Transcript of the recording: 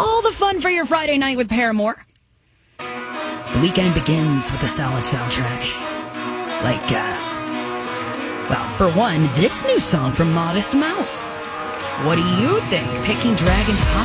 All the fun for your Friday night with Paramore. The weekend begins with a solid soundtrack. Well, for one, this new song from Modest Mouse. What do you think? Picking Dragon's